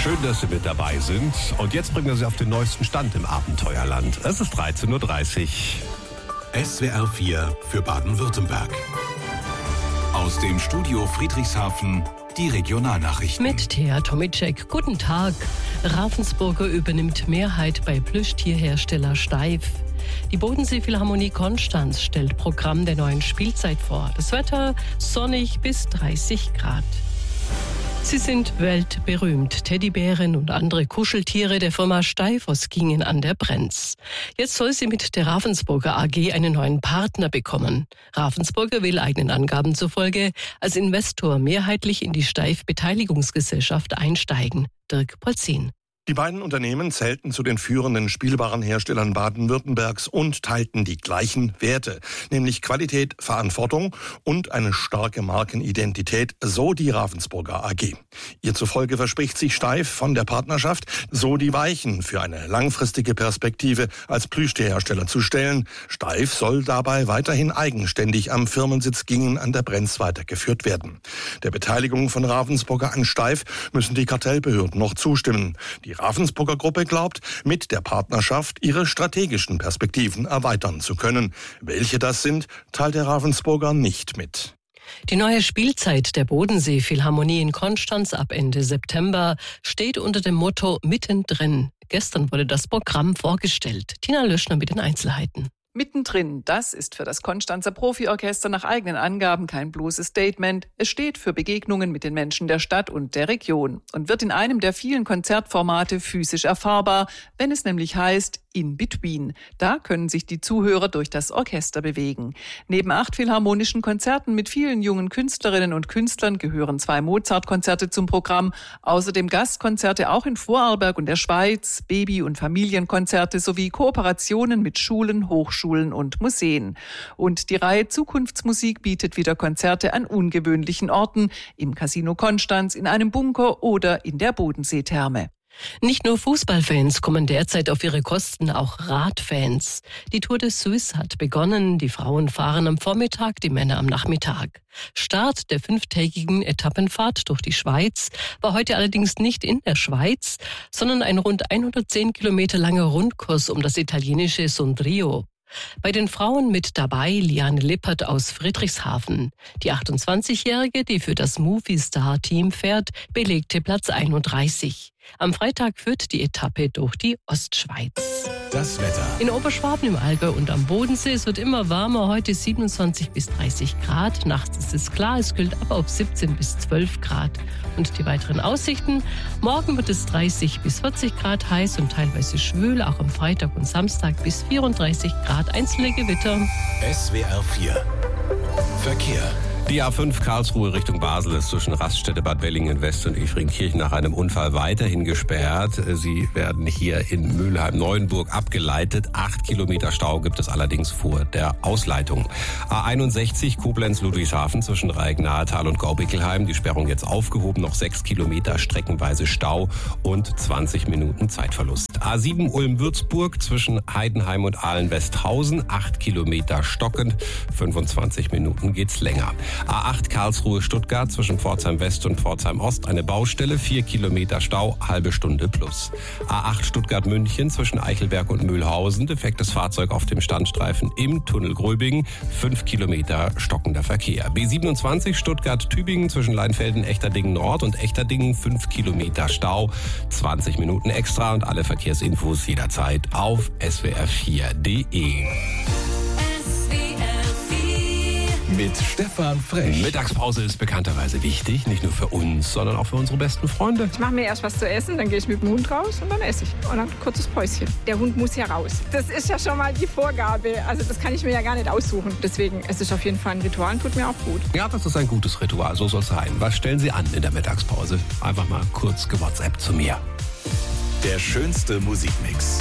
Schön, dass Sie mit dabei sind. Und jetzt bringen wir Sie auf den neuesten Stand im Abenteuerland. Es ist 13.30 Uhr. SWR 4 für Baden-Württemberg. Aus dem Studio Friedrichshafen die Regionalnachrichten. Mit Thea Tomicek. Guten Tag. Ravensburger übernimmt Mehrheit bei Plüschtierhersteller Steiff. Die Bodensee-Philharmonie Konstanz stellt Programm der neuen Spielzeit vor. Das Wetter sonnig bis 30 Grad. Sie sind weltberühmt. Teddybären und andere Kuscheltiere der Firma Steiffers gingen an der Brenz. Jetzt soll sie mit der Ravensburger AG einen neuen Partner bekommen. Ravensburger will eigenen Angaben zufolge als Investor mehrheitlich in die Steiff-Beteiligungsgesellschaft einsteigen. Dirk Polzin. Die beiden Unternehmen zählten zu den führenden Spielwarenherstellern Baden-Württembergs und teilten die gleichen Werte, nämlich Qualität, Verantwortung und eine starke Markenidentität, so die Ravensburger AG. Ihr zufolge verspricht sich Steiff von der Partnerschaft, so die Weichen für eine langfristige Perspektive als Plüschtierhersteller zu stellen. Steiff soll dabei weiterhin eigenständig am Firmensitz Gingen an der Brenz weitergeführt werden. Der Beteiligung von Ravensburger an Steiff müssen die Kartellbehörden noch zustimmen. Die Ravensburger Gruppe glaubt, mit der Partnerschaft ihre strategischen Perspektiven erweitern zu können. Welche das sind, teilt der Ravensburger nicht mit. Die neue Spielzeit der Bodensee-Philharmonie in Konstanz ab Ende September steht unter dem Motto Mittendrin. Gestern wurde das Programm vorgestellt. Tina Löschner mit den Einzelheiten. Mittendrin, das ist für das Konstanzer Profiorchester nach eigenen Angaben kein bloßes Statement. Es steht für Begegnungen mit den Menschen der Stadt und der Region und wird in einem der vielen Konzertformate physisch erfahrbar, wenn es nämlich heißt In Between. Da können sich die Zuhörer durch das Orchester bewegen. Neben 8 philharmonischen Konzerten mit vielen jungen Künstlerinnen und Künstlern gehören 2 Mozart-Konzerte zum Programm. Außerdem Gastkonzerte auch in Vorarlberg und der Schweiz, Baby- und Familienkonzerte sowie Kooperationen mit Schulen, Hochschulen und Museen. Und die Reihe Zukunftsmusik bietet wieder Konzerte an ungewöhnlichen Orten, im Casino Konstanz, in einem Bunker oder in der Bodenseetherme. Nicht nur Fußballfans kommen derzeit auf ihre Kosten, auch Radfans. Die Tour de Suisse hat begonnen. Die Frauen fahren am Vormittag, die Männer am Nachmittag. Start der 5-tägigen Etappenfahrt durch die Schweiz war heute allerdings nicht in der Schweiz, sondern ein rund 110 Kilometer langer Rundkurs um das italienische Sondrio. Bei den Frauen mit dabei Liane Lippert aus Friedrichshafen. Die 28-Jährige, die für das Movistar-Team fährt, belegte Platz 31. Am Freitag führt die Etappe durch die Ostschweiz. Das Wetter. In Oberschwaben, im Allgäu und am Bodensee. Es wird immer warmer, heute 27 bis 30 Grad. Nachts ist es klar, es kühlt ab auf 17 bis 12 Grad. Und die weiteren Aussichten: Morgen wird es 30 bis 40 Grad heiß und teilweise schwül, auch am Freitag und Samstag bis 34 Grad. Einzelne Gewitter. SWR 4 Verkehr. Die A5 Karlsruhe Richtung Basel ist zwischen Raststätte Bad Bellingen-West und Efringkirchen nach einem Unfall weiterhin gesperrt. Sie werden hier in Mülheim-Neuenburg abgeleitet. 8 Kilometer Stau gibt es allerdings vor der Ausleitung. A61 Koblenz-Ludwigshafen zwischen Dreieck-Nahetal und Gaubickelheim. Die Sperrung jetzt aufgehoben. Noch 6 Kilometer streckenweise Stau und 20 Minuten Zeitverlust. A7 Ulm-Würzburg zwischen Heidenheim und Ahlen-Westhausen. 8 Kilometer stockend. 25 Minuten geht's länger. A8 Karlsruhe-Stuttgart zwischen Pforzheim West und Pforzheim Ost eine Baustelle, 4 Kilometer Stau, halbe Stunde plus. A8 Stuttgart-München zwischen Eichelberg und Mühlhausen, defektes Fahrzeug auf dem Standstreifen im Tunnel Gröbingen, 5 Kilometer stockender Verkehr. B27 Stuttgart-Tübingen zwischen Leinfelden-Echterdingen Nord und Echterdingen, 5 Kilometer Stau, 20 Minuten extra und alle Verkehrsinfos jederzeit auf swr4.de. Mit Stefan Frech. Mittagspause ist bekannterweise wichtig, nicht nur für uns, sondern auch für unsere besten Freunde. Ich mache mir erst was zu essen, dann gehe ich mit dem Hund raus und dann esse ich. Und dann ein kurzes Päuschen. Der Hund muss ja raus. Das ist ja schon mal die Vorgabe. Also das kann ich mir ja gar nicht aussuchen. Deswegen, es ist auf jeden Fall ein Ritual und tut mir auch gut. Ja, das ist ein gutes Ritual, so soll es sein. Was stellen Sie an in der Mittagspause? Einfach mal kurz WhatsApp zu mir. Der schönste Musikmix.